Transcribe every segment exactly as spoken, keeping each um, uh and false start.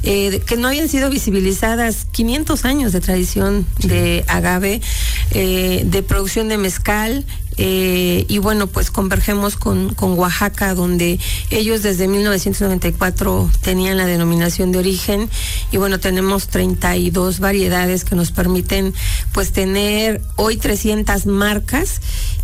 eh, que no habían sido visibilizadas. quinientos años de tradición sí. de agave, eh, de producción de mezcal. Eh, y bueno, pues convergemos con, con Oaxaca, donde ellos desde mil novecientos noventa y cuatro tenían la denominación de origen, y bueno, tenemos treinta y dos variedades que nos permiten pues tener hoy trescientas marcas,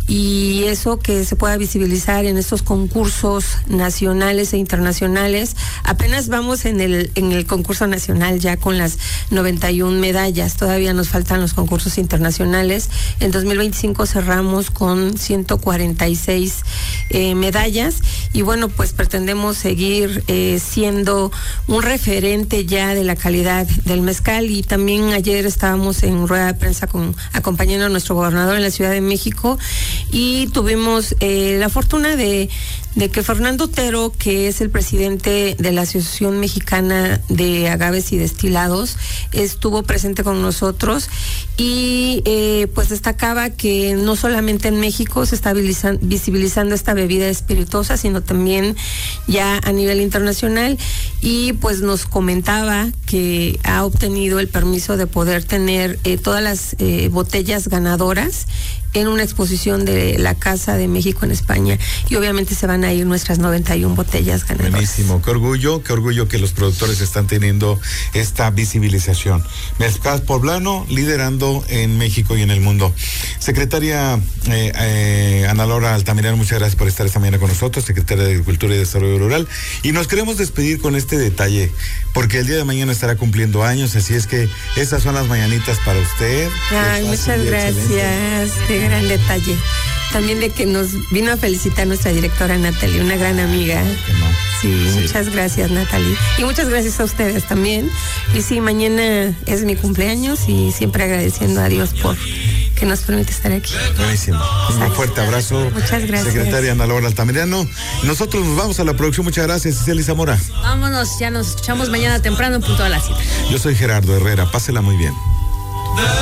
y eso que se pueda visibilizar en estos concursos nacionales e internacionales. Apenas vamos en el en el concurso nacional ya con las noventa y una medallas, todavía nos faltan los concursos internacionales. En dos mil veinticinco cerramos con ciento cuarenta y seis eh, medallas, y bueno, pues pretendemos seguir eh, siendo un referente ya de la calidad del mezcal. Y también ayer estábamos en rueda de prensa con acompañando a nuestro gobernador en la Ciudad de México, y tuvimos eh, la fortuna de, de que Fernando Otero, que es el presidente de la Asociación Mexicana de Agaves y Destilados, estuvo presente con nosotros, y eh, pues destacaba que no solamente en México se está visibilizando esta bebida espirituosa, sino también ya a nivel internacional, y pues nos comentaba que ha obtenido el permiso de poder tener eh, todas las eh, botellas ganadoras en una exposición de la Casa de México en España, y obviamente se van a ir nuestras noventa y una botellas ganadoras. Buenísimo, qué orgullo, qué orgullo que los productores están teniendo esta visibilización. Mezcal poblano liderando en México y en el mundo. Secretaria eh, eh, Ana Laura Altamirano, muchas gracias por estar esta mañana con nosotros, secretaria de Agricultura y Desarrollo Rural, y nos queremos despedir con este detalle, porque el día de mañana estará cumpliendo años, así es que esas son las mañanitas para usted. Ay, muchas gracias. Qué gran detalle. También de que nos vino a felicitar nuestra directora Natalie, una gran amiga. No. Sí, sí, muchas gracias, Natalie. Y muchas gracias a ustedes también. Y sí, mañana es mi cumpleaños, y siempre agradeciendo a Dios por que nos permite estar aquí. Buenísimo. Exacto. Un fuerte abrazo. Muchas gracias. Secretaria Ana Laura Altamirano. Nosotros nos vamos a la producción. Muchas gracias, Cecilia Zamora. Vámonos, ya nos escuchamos mañana temprano en punto a las siete. Yo soy Gerardo Herrera. Pásela muy bien.